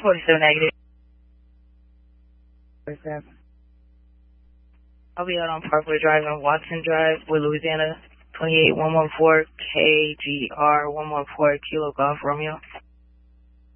47 negative. 47. I'll be out on Parkway Drive and Watson Drive with Louisiana 28114 KGR 114 Kilo Golf Romeo.